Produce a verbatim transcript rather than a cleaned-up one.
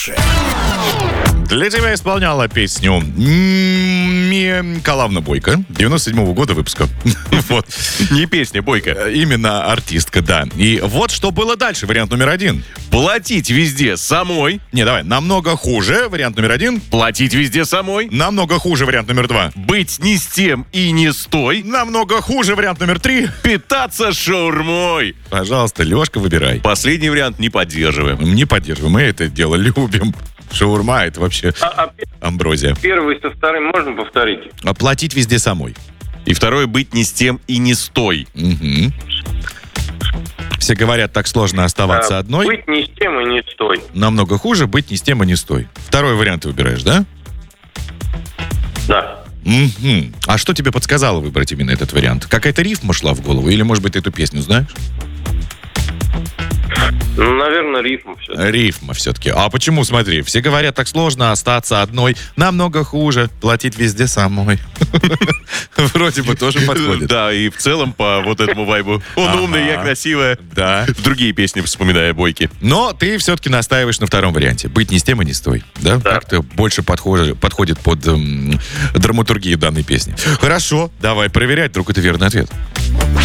Для тебя исполняла песню Николаевна Бойко, девяносто седьмого года выпуска. Вот. Не песня, Бойко. Именно артистка, да. И вот что было дальше, вариант номер один. Платить везде самой. Не, давай, намного хуже, вариант номер один. Платить везде самой. Намного хуже, вариант номер два. Быть ни с тем и не с той. Намного хуже, вариант номер три. Питаться шаурмой. Пожалуйста, Лешка, выбирай. Последний вариант не поддерживаем. Не поддерживаем, мы это дело любим. Шаурма — это вообще А, а амброзия. первый со вторым можно повторить? Оплатить везде самой. И второе, быть ни с тем и не с той. Угу. Все говорят, так сложно оставаться А, одной. Быть ни с тем и не с той. Намного хуже быть ни с тем и не с той. Второй вариант ты выбираешь, да? Да. Угу. А что тебе подсказало выбрать именно этот вариант? Какая-то рифма шла в голову? Или, может быть, ты эту песню знаешь? Ну, наверное, рифм все. Рифма все-таки. А почему, смотри, все говорят, так сложно остаться одной. Намного хуже платить везде самой. Вроде бы тоже подходит. Да, и в целом по вот этому вайбу. Он Ага. умный, я красивая. Да. Другие песни вспоминая Бойки. Но ты все-таки настаиваешь на втором варианте. Быть ни с тем и не с той. Да? Да. Как-то больше подходит, подходит под эм, драматургию данной песни. Хорошо, давай проверять, вдруг это верный ответ.